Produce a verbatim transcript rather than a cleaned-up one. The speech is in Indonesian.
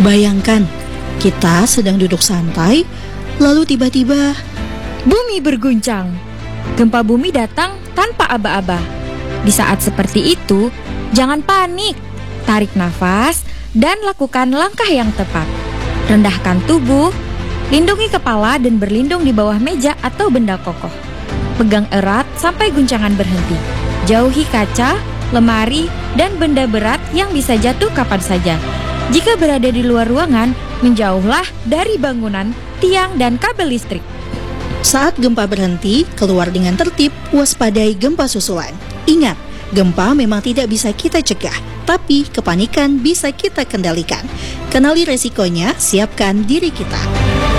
Bayangkan, kita sedang duduk santai, lalu tiba-tiba bumi berguncang. Gempa bumi datang tanpa aba-aba. Di saat seperti itu, jangan panik. Tarik nafas dan lakukan langkah yang tepat. Rendahkan tubuh, lindungi kepala dan berlindung di bawah meja atau benda kokoh. Pegang erat sampai guncangan berhenti. Jauhi kaca, lemari, dan benda berat yang bisa jatuh kapan saja. Jika berada di luar ruangan, menjauhlah dari bangunan, tiang, dan kabel listrik. Saat gempa berhenti, keluar dengan tertib, waspadai gempa susulan. Ingat, gempa memang tidak bisa kita cegah, tapi kepanikan bisa kita kendalikan. Kenali resikonya, siapkan diri kita.